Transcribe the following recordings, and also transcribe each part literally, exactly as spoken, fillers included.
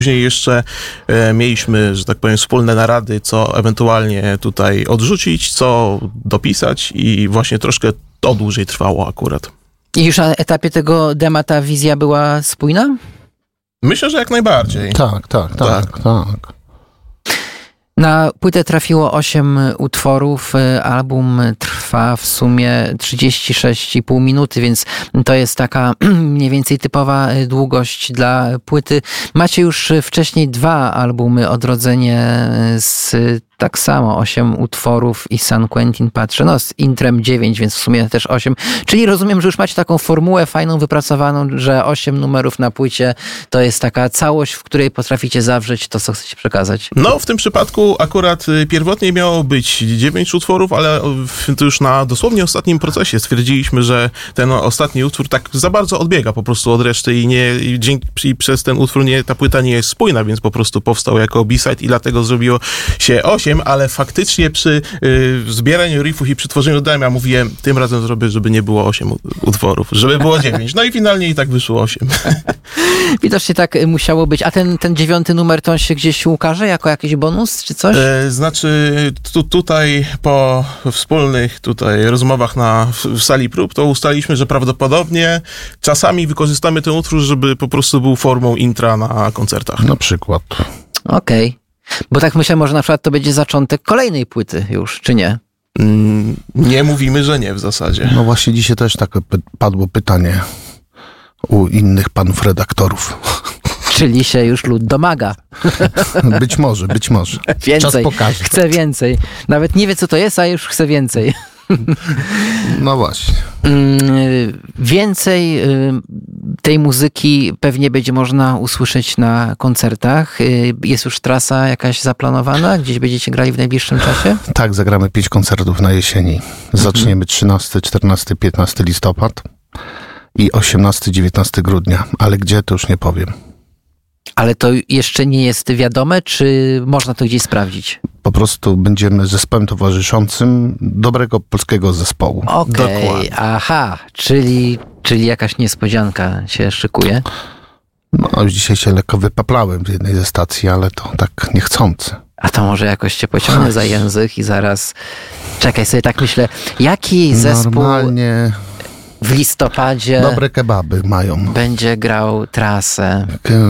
Później jeszcze e, mieliśmy, że tak powiem, wspólne narady, co ewentualnie tutaj odrzucić, co dopisać i właśnie troszkę to dłużej trwało akurat. I już na etapie tego dema ta wizja była spójna? Myślę, że jak najbardziej. Tak, tak, tak, tak. tak. Na płytę trafiło osiem utworów, album trwa w sumie trzydzieści sześć i pół minuty, więc to jest taka mniej więcej typowa długość dla płyty. Macie już wcześniej dwa albumy, Odrodzenie z tak samo osiem utworów i San Quentin patrzę, no z intrem dziewięć, więc w sumie też osiem. Czyli rozumiem, że już macie taką formułę fajną, wypracowaną, że osiem numerów na płycie to jest taka całość, w której potraficie zawrzeć to, co chcecie przekazać. No, w tym przypadku akurat pierwotnie miało być dziewięć utworów, ale to już na dosłownie ostatnim procesie stwierdziliśmy, że ten ostatni utwór tak za bardzo odbiega po prostu od reszty i, nie, i, dzięki, i przez ten utwór nie, ta płyta nie jest spójna, więc po prostu powstał jako B-side i dlatego zrobiło się osiem, ale faktycznie przy y, zbieraniu riffów i przy tworzeniu dema mówiłem, tym razem zrobię, żeby nie było osiem utworów, żeby było dziewięć. No i finalnie i tak wyszło osiem. Widocznie tak musiało być. A ten, ten dziewiąty numer, to on się gdzieś ukaże jako jakiś bonus, czy coś? E, znaczy tu, tutaj po wspólnych tutaj rozmowach na, w, w sali prób, to ustaliliśmy, że prawdopodobnie czasami wykorzystamy ten utwór, żeby po prostu był formą intra na koncertach. Na przykład. Okej. Okay. Bo tak myślę, może na przykład to będzie zaczątek kolejnej płyty już, czy nie? Mm, nie mówimy, że nie w zasadzie. No właśnie dzisiaj też tak padło pytanie u innych panów redaktorów. Czyli się już lud domaga. Być może, być może. Więcej. Czas pokaże. Chce więcej. Nawet nie wie, co to jest, a już chce więcej. No właśnie. Więcej tej muzyki pewnie będzie można usłyszeć na koncertach. Jest już trasa jakaś zaplanowana? Gdzieś będziecie grali w najbliższym czasie? Tak, zagramy pięć koncertów na jesieni. Zaczniemy trzynasty, czternasty, piętnasty listopad i osiemnasty, dziewiętnasty grudnia. Ale gdzie, to już nie powiem. Ale to jeszcze nie jest wiadome, czy można to gdzieś sprawdzić? Po prostu będziemy zespołem towarzyszącym dobrego polskiego zespołu. Okej, okay, aha, czyli, czyli jakaś niespodzianka się szykuje? No, już dzisiaj się lekko wypaplałem w jednej ze stacji, ale to tak niechcący. A to może jakoś cię pociągnę za język i zaraz... Czekaj, sobie tak myślę, jaki zespół... Normalnie... W listopadzie... Dobre kebaby mają. Będzie grał trasę.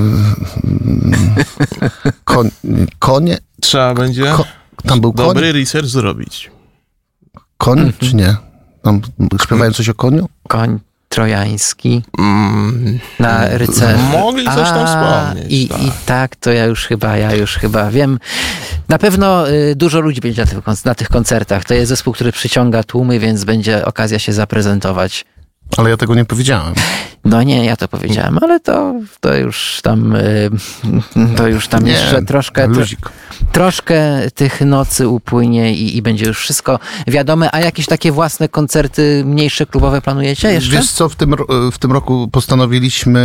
Kon, konie? Trzeba będzie Ko, tam był dobry koń? research zrobić. Koń, mm-hmm. czy nie? Tam śpiewają coś o koniu? Koń trojański. Mm. Na rycerzu. Mogli coś tam wspomnieć. I tak. I tak, to ja już chyba, ja już chyba wiem. Na pewno y, dużo ludzi będzie na tych, na tych koncertach. To jest zespół, który przyciąga tłumy, więc będzie okazja się zaprezentować. Ale ja tego nie powiedziałem. No nie, ja to powiedziałem, ale to, to już tam to już tam nie, jeszcze troszkę tro, troszkę tych nocy upłynie i, i będzie już wszystko wiadome. A jakieś takie własne koncerty mniejsze, klubowe planujecie jeszcze? Wiesz co, w tym, w tym roku postanowiliśmy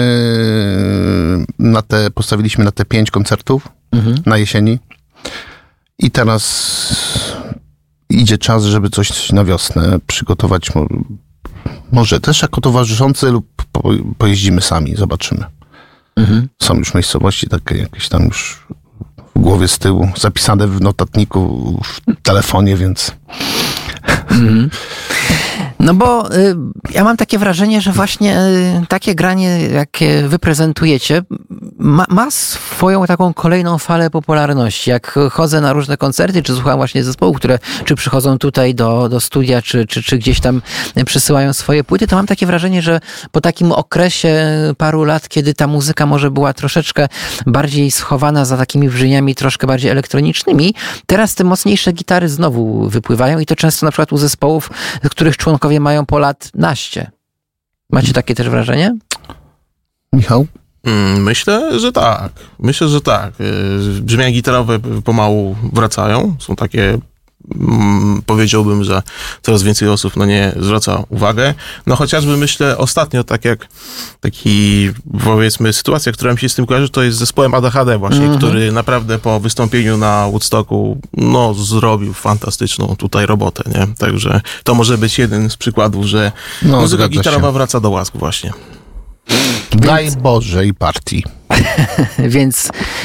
na te, postawiliśmy na te pięć koncertów mhm. na jesieni i teraz idzie czas, żeby coś na wiosnę przygotować. Może też jako towarzyszący lub po, pojeździmy sami, zobaczymy. Mhm. Są już miejscowości takie jakieś tam już w głowie z tyłu, zapisane w notatniku, w telefonie, więc... Mhm. No bo y, ja mam takie wrażenie, że właśnie y, takie granie, jakie wy prezentujecie, ma, ma swoją taką kolejną falę popularności. Jak chodzę na różne koncerty, czy słucham właśnie zespołów, które czy przychodzą tutaj do, do studia, czy, czy, czy gdzieś tam przysyłają swoje płyty, to mam takie wrażenie, że po takim okresie paru lat, kiedy ta muzyka może była troszeczkę bardziej schowana za takimi brzmieniami troszkę bardziej elektronicznymi, teraz te mocniejsze gitary znowu wypływają i to często na przykład u zespołów, których członkowie mają po lat naście. Macie takie też wrażenie? Michał? Myślę, że tak. Myślę, że tak. Brzmienia gitarowe pomału wracają. Są takie, powiedziałbym, że coraz więcej osób na nie zwraca uwagę. No chociażby myślę ostatnio, tak jak taki, powiedzmy, sytuacja, która mi się z tym kojarzy, to jest z zespołem A D H D właśnie, mm-hmm. który naprawdę po wystąpieniu na Woodstocku, no, zrobił fantastyczną tutaj robotę, nie? Także to może być jeden z przykładów, że no, muzyka gitarowa się. wraca do łask właśnie. Daj Boże i partii. Więc